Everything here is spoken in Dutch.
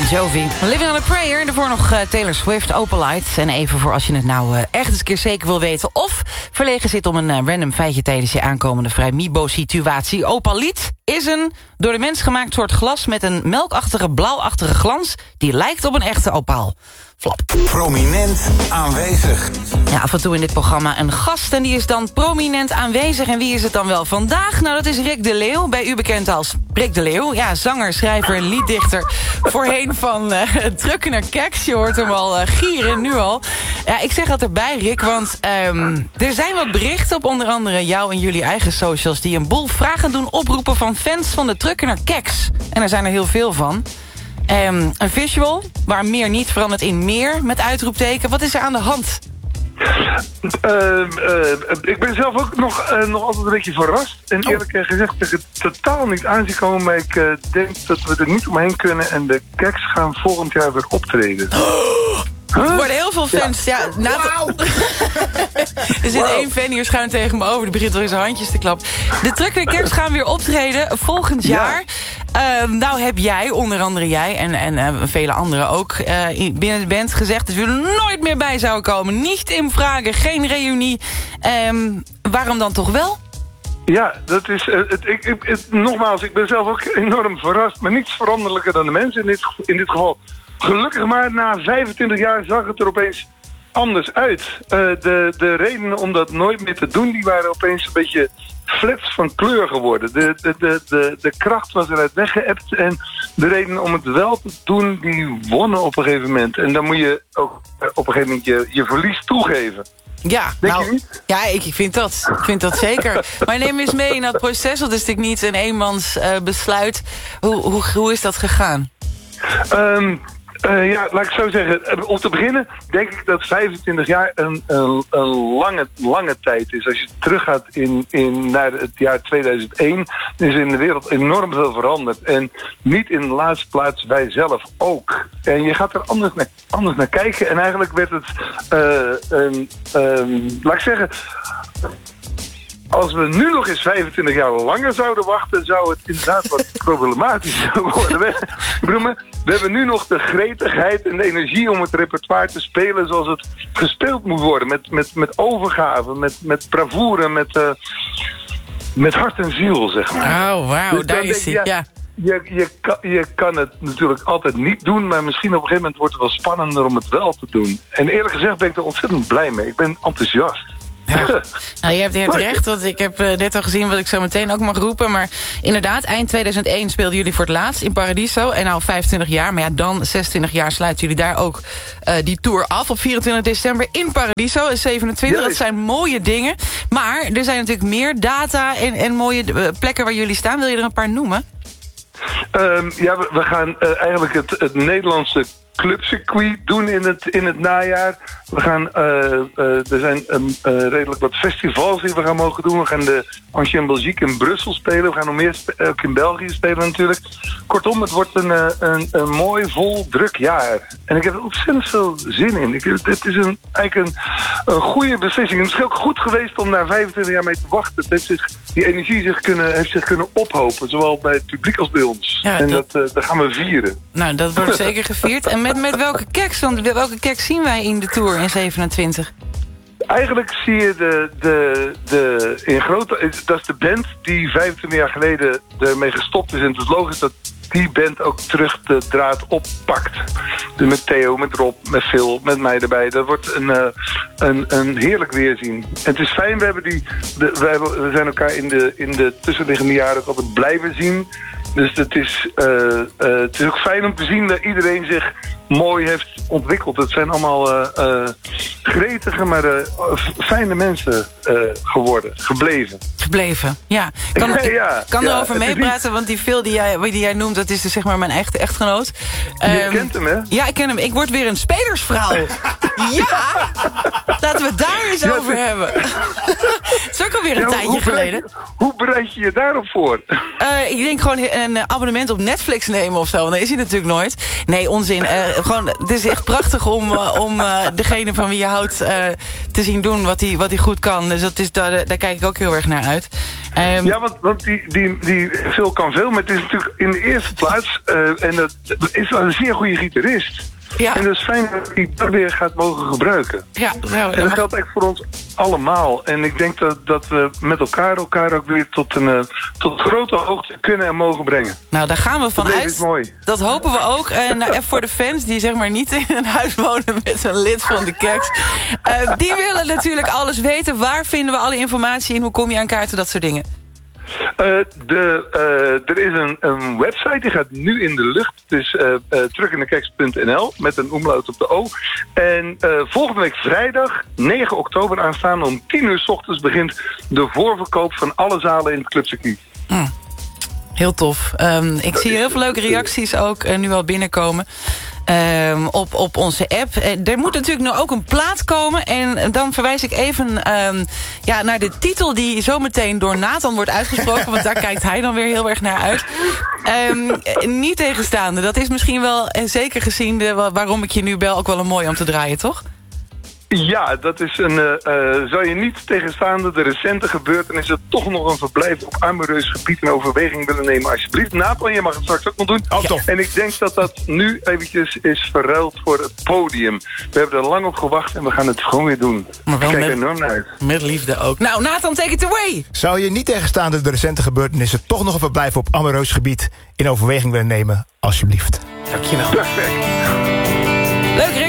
Jovi. Living on a Prayer. Daarvoor nog Taylor Swift, Opalite. En even voor als je het nou echt eens een keer zeker wil weten... of verlegen zit om een random feitje tijdens je aankomende vrijmibo-situatie. Opalite is een door de mens gemaakt soort glas... met een melkachtige, blauwachtige glans... die lijkt op een echte opaal. Flap. Prominent aanwezig. Ja, af en toe in dit programma een gast en die is dan prominent aanwezig. En wie is het dan wel vandaag? Nou, dat is Rick de Leeuw, bij u bekend als Rick de Leeuw. Ja, zanger, schrijver, lieddichter. Voorheen van Drukken naar Keks. Je hoort hem al gieren, nu al. Ja, ik zeg dat erbij, Rick, want er zijn wat berichten op onder andere jou en jullie eigen socials... die een boel vragen doen oproepen van fans van de Drukken naar Keks. En er zijn er heel veel van. Een visual, waar meer niet verandert in meer, met uitroepteken. Wat is er aan de hand? Ik ben zelf ook nog altijd een beetje verrast. En eerlijk gezegd, ik het totaal niet aanzien komen. Maar ik denk dat we er niet omheen kunnen. En de Keks gaan volgend jaar weer optreden. Er worden heel veel fans. Ja, er zit één fan hier schuin tegen me over. Die begint al in zijn handjes te klappen. De Drukken naar Keks gaan weer optreden volgend jaar. Nou heb jij, onder andere jij en vele anderen ook... binnen de band gezegd dat we er nooit meer bij zouden komen. Niet in vragen, geen reunie. Waarom dan toch wel? Ja, dat is... nogmaals, ik ben zelf ook enorm verrast. Maar niets veranderlijker dan de mensen in dit geval. Gelukkig maar, na 25 jaar zag het er opeens anders uit. De redenen om dat nooit meer te doen... die waren opeens een beetje flats van kleur geworden. De kracht was eruit weggeëpt... en de redenen om het wel te doen... die wonnen op een gegeven moment. En dan moet je ook op een gegeven moment je verlies toegeven. Ja, ik vind dat zeker. Maar neem eens mee in dat proces... want het is natuurlijk niet een eenmans besluit. Hoe is dat gegaan? Laat ik zo zeggen. Om te beginnen denk ik dat 25 jaar een lange tijd is. Als je teruggaat naar het jaar 2001... is in de wereld enorm veel veranderd. En niet in de laatste plaats wij zelf ook. En je gaat er anders naar kijken. En eigenlijk werd het... laat ik zeggen... Als we nu nog eens 25 jaar langer zouden wachten... zou het inderdaad wat problematischer worden. We hebben nu nog de gretigheid en de energie om het repertoire te spelen... zoals het gespeeld moet worden. Met overgave, met bravoure, met hart en ziel, zeg maar. Oh, wauw, dus daar is hij, ja. Je kan het natuurlijk altijd niet doen... maar misschien op een gegeven moment wordt het wel spannender om het wel te doen. En eerlijk gezegd ben ik er ontzettend blij mee. Ik ben enthousiast. Ja. Nou, je hebt recht, want ik heb net al gezien wat ik zo meteen ook mag roepen. Maar inderdaad, eind 2001 speelden jullie voor het laatst in Paradiso. En nou 25 jaar, maar ja, dan 26 jaar sluiten jullie daar ook die tour af. Op 24 december in Paradiso, 27. Dat zijn mooie dingen. Maar er zijn natuurlijk meer data en mooie plekken waar jullie staan. Wil je er een paar noemen? We gaan eigenlijk het Nederlandse clubcircuit doen in het najaar. We gaan, er zijn redelijk wat festivals die we gaan mogen doen. We gaan de Ancien Belgique in Brussel spelen. We gaan nog meer ook in België spelen natuurlijk. Kortom, het wordt een mooi, vol, druk jaar. En ik heb er ontzettend veel zin in. Het is eigenlijk een goede beslissing. Het is ook goed geweest om daar 25 jaar mee te wachten. Die energie heeft zich kunnen ophopen. Zowel bij het publiek als bij ons. Ja, en dat gaan we vieren. Nou, dat wordt zeker gevierd. En met welke keks? Want welke keks zien wij in de tour in 27? Eigenlijk zie je in grote... Dat is de band die 25 jaar geleden ermee gestopt is. En het is logisch dat die band ook terug de draad oppakt. Dus met Theo, met Rob, met Phil, met mij erbij. Dat wordt een heerlijk weerzien. En het is fijn, we zijn elkaar in de tussenliggende jaren ook altijd blijven zien. Dus het is ook fijn om te zien dat iedereen zich mooi heeft ontwikkeld. Het zijn allemaal gretige, maar fijne mensen gebleven. Ja. Kan erover meepraten, want die Phil die jij noemt, dat is dus zeg maar mijn echte echtgenoot. Je kent hem, hè? Ja, ik ken hem. Ik word weer een spelersvrouw. Ja! Laten we het daar eens over hebben. Het is ook alweer een tijdje geleden. Hoe bereid je je daarop voor? Ik denk gewoon een abonnement op Netflix nemen of zo. Dan is hij natuurlijk nooit. Nee, onzin. Gewoon, het is echt prachtig om degene van wie je houdt te zien doen wat hij goed kan. Dus dat is, daar kijk ik ook heel erg naar uit. Ja, want die Phil kan veel. Maar het is natuurlijk in de eerste plaats... en dat is wel een zeer goede gitarist. Ja. En dat is fijn dat hij dat weer gaat mogen gebruiken. Ja, nou, en dat geldt echt voor ons allemaal. En ik denk dat we met elkaar ook weer tot grote hoogte kunnen en mogen brengen. Nou, daar gaan we vanuit. Dat is mooi. Dat hopen we ook. En even voor de fans die zeg maar niet in een huis wonen met een lid van de Keks. Die willen natuurlijk alles weten. Waar vinden we alle informatie in? Hoe kom je aan kaarten? Dat soort dingen. Er is een website, die gaat nu in de lucht. Het is terugindekeks.nl met een omlaut op de O. En volgende week vrijdag, 9 oktober aanstaan, om 10:00 's ochtends begint de voorverkoop van alle zalen in het clubcircuit. Heel tof. Ik zie heel veel leuke reacties ook nu al binnenkomen. Op onze app. Er moet natuurlijk nu ook een plaat komen. En dan verwijs ik even naar de titel die zometeen door Nathan wordt uitgesproken. Want daar kijkt hij dan weer heel erg naar uit. Niet tegenstaande. Dat is misschien wel, en zeker gezien waarom ik je nu bel, ook wel een mooi om te draaien, toch? Ja, dat is zou je niet tegenstaande de recente gebeurtenissen toch nog een verblijf op amoureus gebied in overweging willen nemen, alsjeblieft. Nathan, je mag het straks ook nog doen. Oh, tof. En ik denk dat nu eventjes is verruild voor het podium. We hebben er lang op gewacht en we gaan het gewoon weer doen. Maar wel ik kijk er enorm naar uit. Met liefde ook. Nou, Nathan, take it away! Zou je niet tegenstaande de recente gebeurtenissen toch nog een verblijf op amoureus gebied in overweging willen nemen, alsjeblieft? Dankjewel. Perfect. Leuk, Rick.